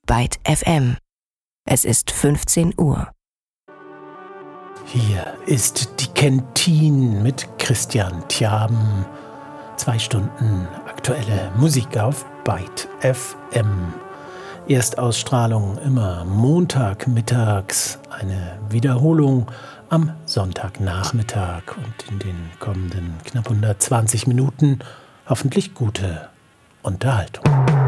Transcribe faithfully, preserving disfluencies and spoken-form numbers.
Byte F M. Es ist fünfzehn Uhr. Hier ist die Kentin mit Christian Tjaben. Zwei Stunden aktuelle Musik auf Byte F M. Erstausstrahlung immer Montagmittags, eine Wiederholung am Sonntagnachmittag und in den kommenden knapp hundertzwanzig Minuten hoffentlich gute Unterhaltung.